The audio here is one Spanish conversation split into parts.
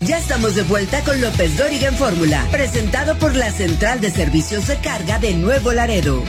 Ya estamos de vuelta con López Dóriga en Fórmula, presentado por la Central de Servicios de Carga de Nuevo Laredo.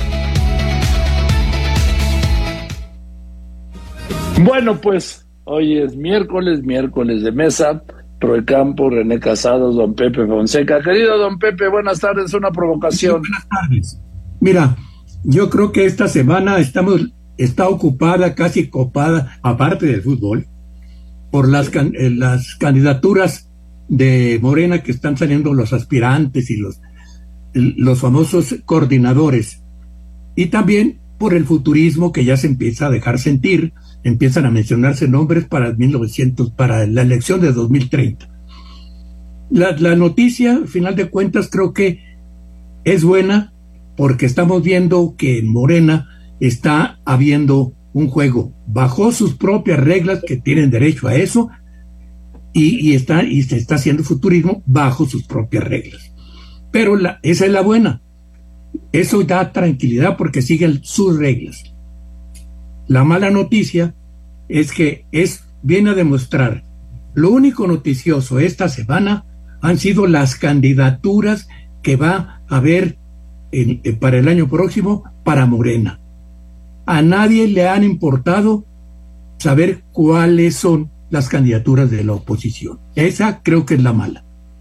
Bueno, pues hoy es miércoles de mesa. Roy Campo, René Casados, don Pepe Fonseca. Querido don Pepe, buenas tardes, una provocación. Sí, buenas tardes. Mira, yo creo que esta semana está ocupada, casi copada, aparte del fútbol, por las candidaturas de Morena que están saliendo los aspirantes y los famosos coordinadores. Y también por el futurismo que ya se empieza a dejar sentir, empiezan a mencionarse nombres para la elección de 2030. La noticia, al final de cuentas, creo que es buena porque estamos viendo que en Morena está habiendo un juego bajo sus propias reglas, que tienen derecho a eso, y se está haciendo futurismo bajo sus propias reglas. Pero esa es la buena. Eso da tranquilidad porque siguen sus reglas. La mala noticia es que viene a demostrar, lo único noticioso esta semana han sido las candidaturas que va a haber para el año próximo para Morena. A nadie le han importado saber cuáles son las candidaturas de la oposición. Esa creo que es la mala.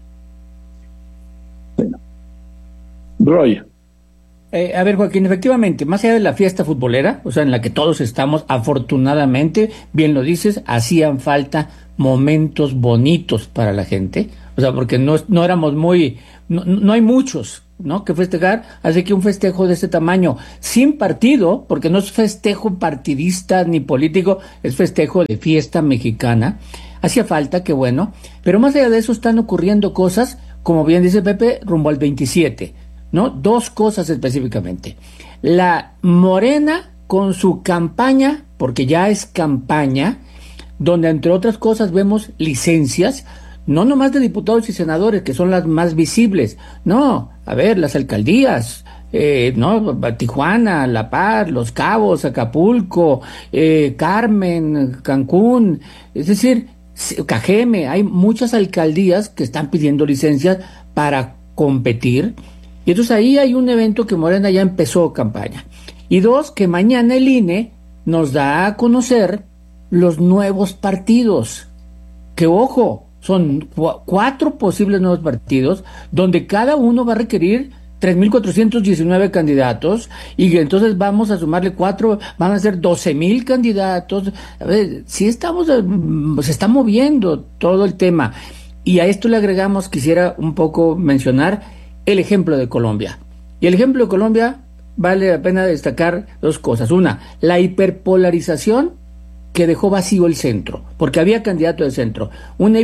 Roy. A ver, Joaquín, efectivamente, más allá de la fiesta futbolera, o sea, en la que todos estamos, afortunadamente, bien lo dices, hacían falta momentos bonitos para la gente, o sea, porque no éramos no hay muchos, ¿no?, que festejar, así que un festejo de este tamaño, sin partido, porque no es festejo partidista ni político, es festejo de fiesta mexicana, hacía falta, que bueno, pero más allá de eso están ocurriendo cosas, como bien dice Pepe, rumbo al 27, ¿no? Dos cosas específicamente. La Morena con su campaña, porque ya es campaña, donde entre otras cosas vemos licencias, no nomás de diputados y senadores, que son las más visibles, no, a ver, las alcaldías, no, Tijuana, La Paz, Los Cabos, Acapulco, Carmen, Cancún, es decir, Cajeme, hay muchas alcaldías que están pidiendo licencias para competir. Y entonces ahí hay un evento que Morena ya empezó campaña. Y dos, que mañana el INE nos da a conocer los nuevos partidos. Que ojo, son 4 posibles nuevos partidos, donde cada uno va a requerir 3,419 candidatos, y entonces vamos a sumarle 4, van a ser 12,000 candidatos. A ver, si se está moviendo todo el tema. Y a esto le agregamos, quisiera un poco mencionar el ejemplo de Colombia. Y el ejemplo de Colombia vale la pena destacar 2 cosas. Una, la hiperpolarización que dejó vacío el centro, porque había candidato del centro. Una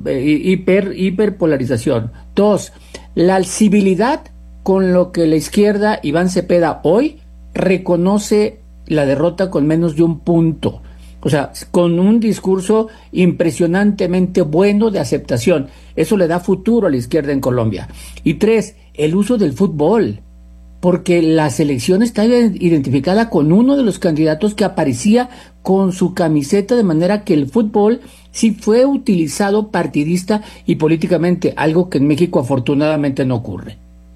hiperpolarización. 2, la civilidad con lo que la izquierda, Iván Cepeda, hoy reconoce la derrota con menos de 1 punto. O sea, con un discurso impresionantemente bueno de aceptación. Eso le da futuro a la izquierda en Colombia. Y 3, el uso del fútbol. Porque la selección está identificada con uno de los candidatos que aparecía con su camiseta, de manera que el fútbol sí fue utilizado partidista y políticamente, algo que en México afortunadamente no ocurre.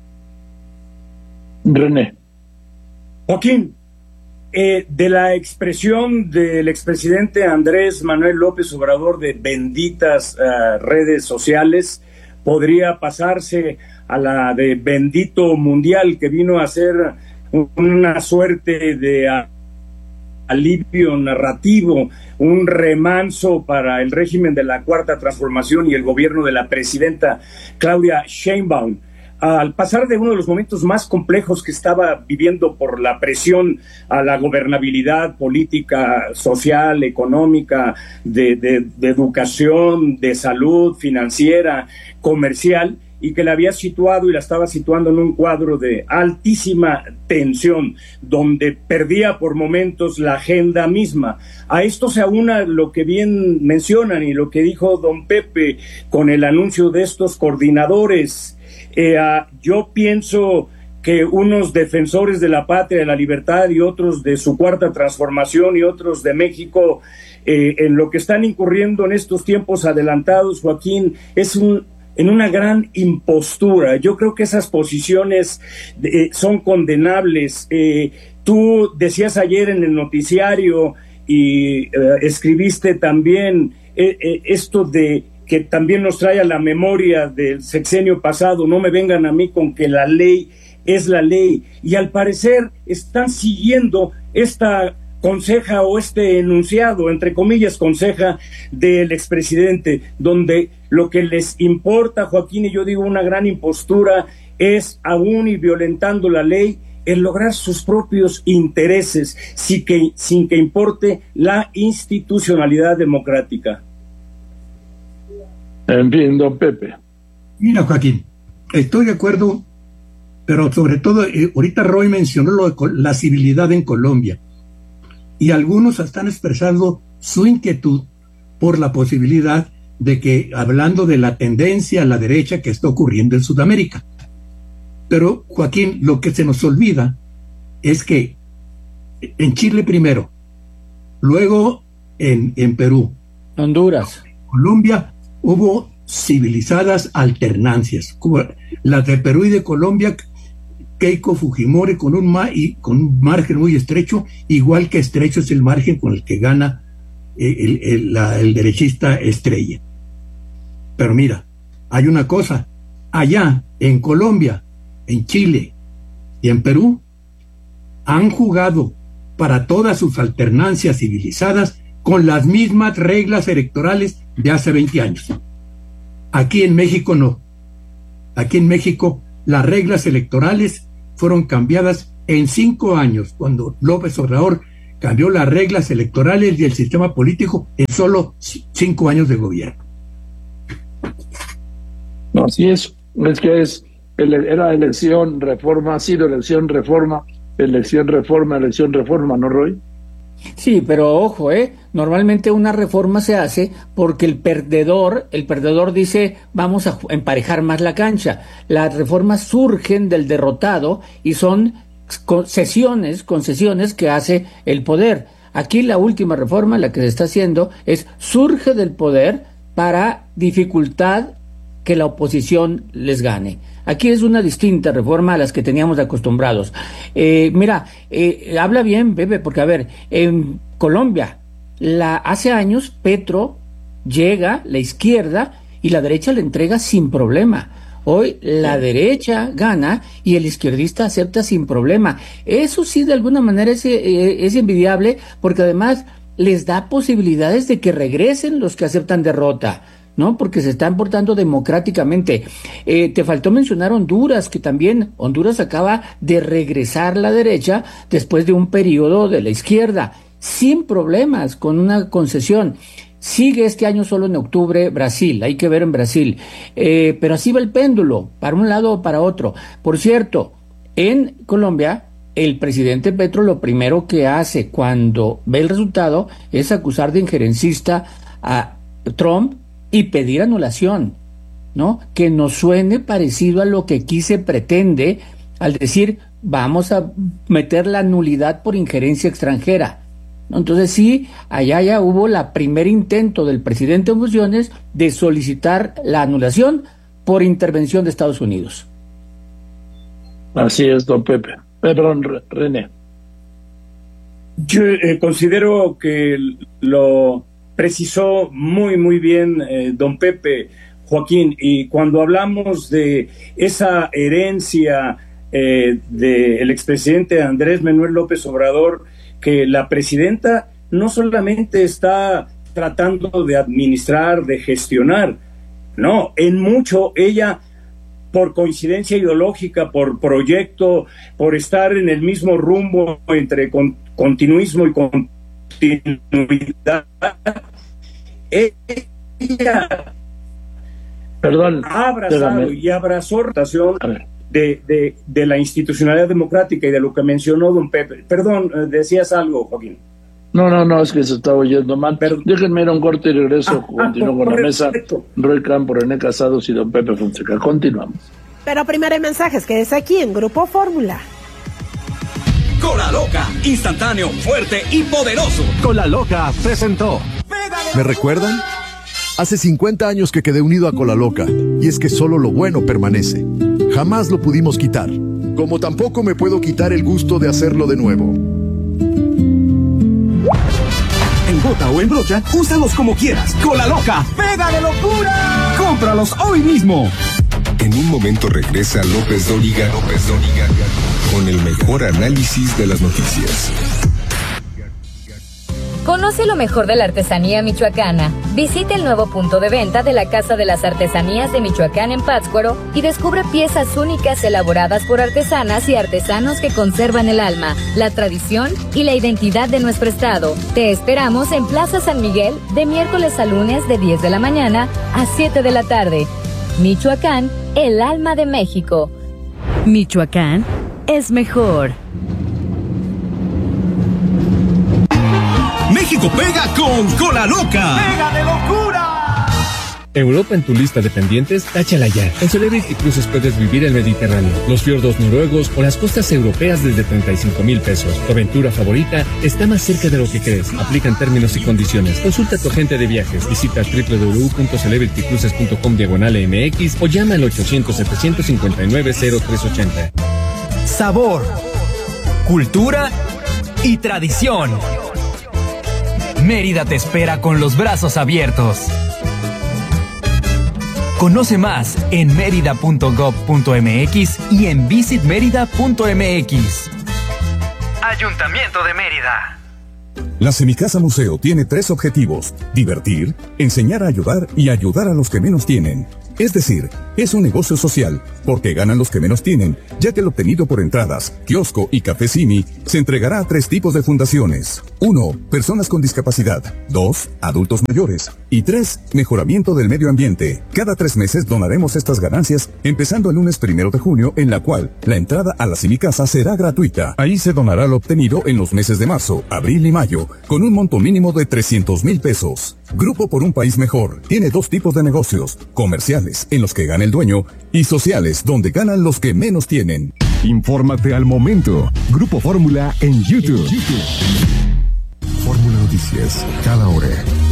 René. Joaquín, de la expresión del expresidente Andrés Manuel López Obrador de benditas redes sociales, podría pasarse a la de bendito mundial, que vino a ser una suerte de alivio narrativo, un remanso para el régimen de la Cuarta Transformación y el gobierno de la presidenta Claudia Sheinbaum. Al pasar de uno de los momentos más complejos que estaba viviendo por la presión a la gobernabilidad política, social, económica, de educación, de salud, financiera, comercial, y que la había situado y la estaba situando en un cuadro de altísima tensión, donde perdía por momentos la agenda misma. A esto se aúna lo que bien mencionan y lo que dijo don Pepe con el anuncio de estos coordinadores. Yo pienso que unos defensores de la patria, de la libertad, y otros de su Cuarta Transformación y otros de México, en lo que están incurriendo en estos tiempos adelantados, Joaquín, es en una gran impostura. Yo creo que esas posiciones son condenables. Tú decías ayer en el noticiario y escribiste también esto de que también nos trae a la memoria del sexenio pasado: no me vengan a mí con que la ley es la ley. Y al parecer están siguiendo esta conseja o este enunciado, entre comillas, conseja del expresidente, donde lo que les importa, Joaquín, y yo digo una gran impostura, es, aún y violentando la ley, el lograr sus propios intereses sin que importe la institucionalidad democrática. En fin, don Pepe. Mira, Joaquín, estoy de acuerdo, pero sobre todo, ahorita Roy mencionó la civilidad en Colombia, y algunos están expresando su inquietud por la posibilidad de que, hablando de la tendencia a la derecha que está ocurriendo en Sudamérica. Pero, Joaquín, lo que se nos olvida es que en Chile primero, luego en Perú, Honduras, Colombia, hubo civilizadas alternancias, como las de Perú y de Colombia. Keiko Fujimori con un margen muy estrecho, igual que estrecho es el margen con el que gana el derechista Estrella. Pero mira, hay una cosa: allá en Colombia, en Chile y en Perú han jugado para todas sus alternancias civilizadas con las mismas reglas electorales de hace 20 años. Aquí en México no. Aquí en México las reglas electorales fueron cambiadas en 5 años, cuando López Obrador cambió las reglas electorales y el sistema político en solo 5 años de gobierno. No, así es que era elección, reforma, ha sido elección, reforma, ¿no, Roy? Sí, pero ojo, normalmente una reforma se hace porque el perdedor dice vamos a emparejar más la cancha. Las reformas surgen del derrotado y son concesiones que hace el poder. Aquí la última reforma, la que se está haciendo, surge del poder para dificultar que la oposición les gane. Aquí es una distinta reforma a las que teníamos acostumbrados. Habla bien, Pepe, porque a ver, en Colombia, hace años Petro llega, la izquierda, y la derecha le entrega sin problema. Hoy la derecha gana y el izquierdista acepta sin problema. Eso sí, de alguna manera es envidiable, porque además les da posibilidades de que regresen los que aceptan derrota, ¿no? Porque se están portando democráticamente. Te faltó mencionar Honduras, que también Honduras acaba de regresar la derecha después de un periodo de la izquierda, sin problemas, con una concesión. Sigue este año solo en octubre Brasil, hay que ver en Brasil. Pero así va el péndulo, para un lado o para otro. Por cierto, en Colombia, el presidente Petro lo primero que hace cuando ve el resultado es acusar de injerencista a Trump y pedir anulación, ¿no? Que nos suene parecido a lo que aquí se pretende al decir vamos a meter la nulidad por injerencia extranjera, ¿no? Entonces sí, allá ya hubo la primer intento del presidente en funciones de solicitar la anulación por intervención de Estados Unidos. Así es, don Pepe. Perdón, René. Yo considero que lo precisó muy bien don Pepe, Joaquín, y cuando hablamos de esa herencia del expresidente Andrés Manuel López Obrador, que la presidenta no solamente está tratando de administrar, de gestionar, no, en mucho ella, por coincidencia ideológica, por proyecto, por estar en el mismo rumbo entre continuismo y continuidad, ella ha abrazado y abrazó la rotación de la institucionalidad democrática y de lo que mencionó don Pepe. Perdón, decías algo, Joaquín. No, es que se está oyendo mal. Déjenme ir a un corte y regreso. Continúo con la mesa. Roy Campos, René Casados y don Pepe Fonseca. Continuamos. Pero primero hay mensajes, que es aquí en Grupo Fórmula. Cola Loca, instantáneo, fuerte y poderoso. Cola Loca presentó. ¿Me recuerdan? Hace 50 años que quedé unido a Cola Loca, y es que solo lo bueno permanece. Jamás lo pudimos quitar, como tampoco me puedo quitar el gusto de hacerlo de nuevo. En gota o en brocha, úsalos como quieras. Cola Loca, pega de locura. Cómpralos hoy mismo. En un momento regresa López Dóriga con el mejor análisis de las noticias. Conoce lo mejor de la artesanía michoacana. Visita el nuevo punto de venta de la Casa de las Artesanías de Michoacán en Pátzcuaro y descubre piezas únicas elaboradas por artesanas y artesanos que conservan el alma, la tradición y la identidad de nuestro estado. Te esperamos en Plaza San Miguel de miércoles a lunes de 10 de la mañana a 7 de la tarde. Michoacán, el alma de México. Michoacán es mejor. México pega con Cola Loca. ¡Pega de locura! Europa en tu lista de pendientes, táchala ya. En Celebrity Cruises puedes vivir el Mediterráneo, los fiordos noruegos o las costas europeas desde 35,000 pesos. Tu aventura favorita está más cerca de lo que crees. Aplican términos y condiciones. Consulta a tu agente de viajes. Visita www.celebritycruises.com/MX o llama al 800-759-0380. Sabor, cultura y tradición. Mérida te espera con los brazos abiertos. Conoce más en merida.gov.mx y en visitmerida.mx. Ayuntamiento de Mérida. La Semicasa Museo tiene 3 objetivos: divertir, enseñar a ayudar y ayudar a los que menos tienen. Es decir, es un negocio social, porque ganan los que menos tienen, ya que el obtenido por entradas, kiosco y café Simi se entregará a 3 tipos de fundaciones. 1. Personas con discapacidad. 2. Adultos mayores. Y 3. Mejoramiento del medio ambiente. Cada 3 meses donaremos estas ganancias, empezando el lunes 1 de junio, en la cual la entrada a la Semicasa será gratuita. Ahí se donará lo obtenido en los meses de marzo, abril y mayo, con un monto mínimo de 300,000 pesos. Grupo por un País Mejor tiene 2 tipos de negocios: comerciales, en los que gana el dueño, y sociales, donde ganan los que menos tienen. Infórmate al momento. Grupo Fórmula en YouTube. Fórmula Noticias, cada hora.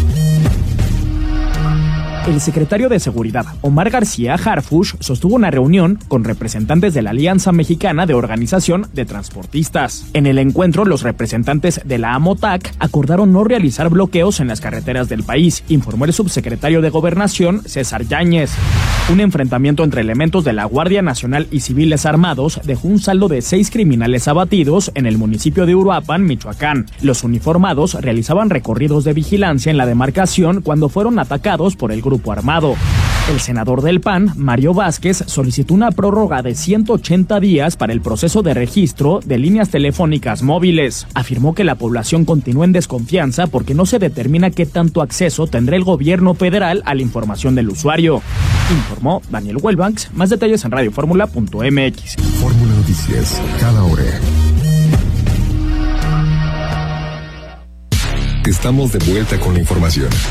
El secretario de Seguridad, Omar García Harfuch, sostuvo una reunión con representantes de la Alianza Mexicana de Organización de Transportistas. En el encuentro, los representantes de la AMOTAC acordaron no realizar bloqueos en las carreteras del país, informó el subsecretario de Gobernación, César Yáñez. Un enfrentamiento entre elementos de la Guardia Nacional y civiles armados dejó un saldo de 6 criminales abatidos en el municipio de Uruapan, Michoacán. Los uniformados realizaban recorridos de vigilancia en la demarcación cuando fueron atacados por el grupo armado. El senador del PAN, Mario Vázquez, solicitó una prórroga de 180 días para el proceso de registro de líneas telefónicas móviles. Afirmó que la población continúa en desconfianza porque no se determina qué tanto acceso tendrá el gobierno federal a la información del usuario. Informó Daniel Welbanks. Más detalles en radioformula.mx. Fórmula Noticias, cada hora. Estamos de vuelta con la información,